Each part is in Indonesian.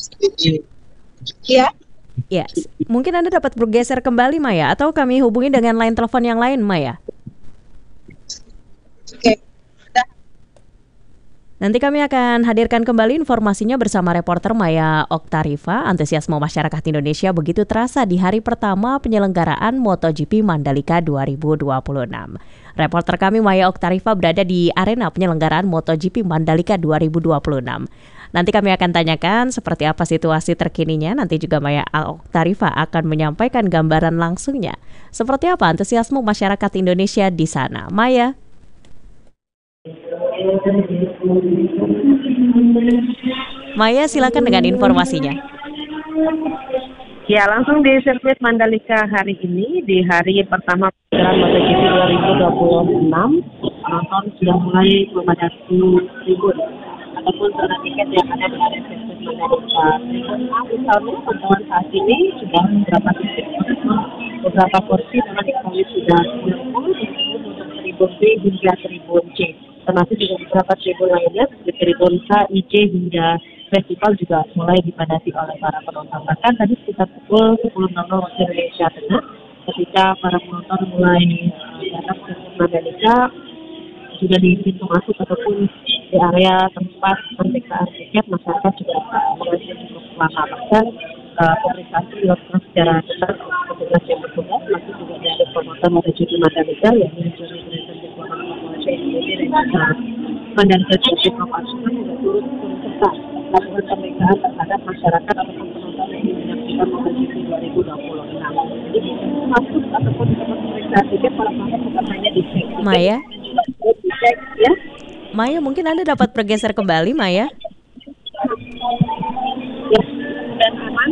Iya, Ya, mungkin Anda dapat bergeser kembali Maya, atau kami hubungi dengan line telepon yang lain Maya. oke. Nanti kami akan hadirkan kembali informasinya bersama reporter Maya Oktarifa. Antusiasme masyarakat Indonesia begitu terasa di hari pertama penyelenggaraan MotoGP Mandalika 2026. Reporter kami Maya Oktarifa berada di arena penyelenggaraan MotoGP Mandalika 2026. Nanti kami akan tanyakan seperti apa situasi terkininya. Nanti juga Maya Oktarifa akan menyampaikan gambaran langsungnya. Seperti apa antusiasme masyarakat Indonesia di sana. Maya. Maya, silakan dengan informasinya. Ya, langsung di sirkuit Mandalika hari ini, di hari pertama penyelenggaraan MotoGP 2026, penonton sudah mulai memadati tribun ataupun zona tiket yang ada di sirkuit Mandalika. Misalnya, pantauan saat ini sudah beberapa porsi memang diketahui sudah 90 untuk tribun B hingga tribun C. Termasuk juga beberapa tribun lainnya seperti tribun K, I, J hingga festival juga mulai dipadati oleh para penonton. Bahkan tadi sekitar pukul 10.00 waktu Indonesia Tengah, ketika para penonton mulai datang ke Mandalika, juga di pintu masuk ataupun di area tempat pemeriksaan tiket, masyarakat juga mengantri cukup lama. Bahkan pemeriksaan itu dilakukan secara ketat oleh petugas yang bertugas, masih juga ada promotor MotoGP Mandalika yang mencuri perintah Mandalika Circuit Corporation juga turut serta melakukan pemeriksaan terhadap masyarakat ataupun penonton yang ingin menyaksikan MotoGP 2026. Jadi masuk ataupun tempat pemeriksaan tiket para penonton bukan hanya dicek. Maya. Dicek ya. Maya, mungkin Anda dapat bergeser kembali Maya. Ya, dan aman.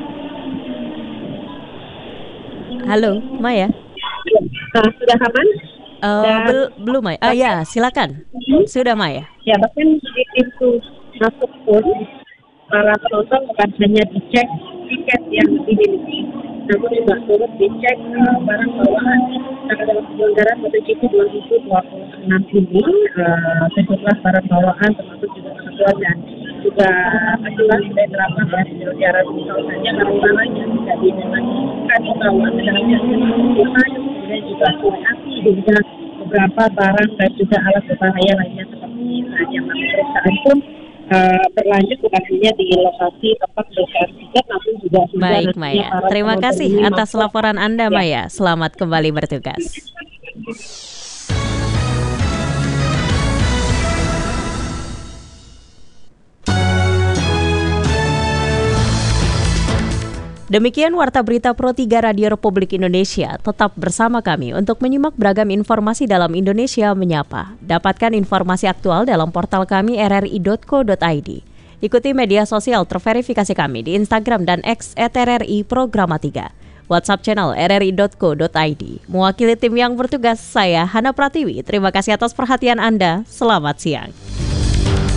Halo, Maya. Nah, sudah aman? Belum Maya. Ya, silakan. Sudah Maya. Ya, bahkan di pintu masuk pun para penonton bukan hanya dicek tiket yang dimiliki, namun juga turut dicek barang bawaan. Karena dalam penyelenggaraan MotoGP 2026 ini, sejumlah barang bawaan termasuk juga bantuan dan juga aturan sudah diterapkan oleh penyelenggara. Misalnya barang-barang yang tidak diizinkan dibawa ke dalam kemudian juga api hingga beberapa barang dan juga alat berbahaya lainnya seperti yang pemeriksaan pun berlanjut bukan hanya di lokasi tempat pemeriksaan tiket, namun juga baik Maya. Terima kasih atas laporan Anda Maya. Selamat kembali bertugas. Demikian Warta Berita Pro 3 Radio Republik Indonesia. Tetap bersama kami untuk menyimak beragam informasi dalam Indonesia Menyapa. Dapatkan informasi aktual dalam portal kami rri.co.id. Ikuti media sosial terverifikasi kami di Instagram dan X @RRI Programa 3. WhatsApp channel rri.co.id. Mewakili tim yang bertugas, saya Hana Pratiwi. Terima kasih atas perhatian Anda. Selamat siang.